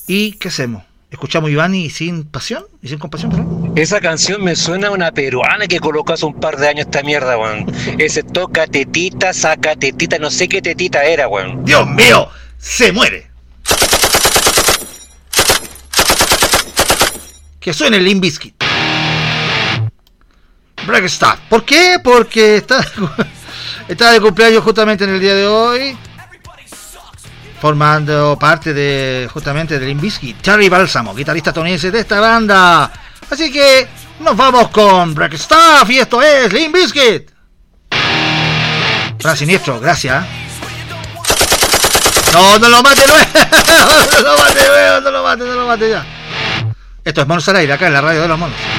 ¿Y qué hacemos? ¿Escuchamos Ivani sin pasión y sin compasión, perdón? Esa canción me suena a una peruana que colocó hace un par de años esta mierda, weón. Ese toca tetita, saca tetita, no sé qué tetita era, weón. ¡Dios mío! ¡Se muere! Que suene el Limp Bizkit. Black Star. ¿Por qué? Porque está de cumpleaños justamente en el día de hoy. Formando parte de justamente del Limp Bizkit, Charlie Balsamo, guitarrista estadounidense de esta banda. Así que nos vamos con Black Stuff y esto es Limp Bizkit. Para Siniestro, gracias. No lo mate, no lo mate ya. Esto es Monos al Aire, acá en la radio de los monos.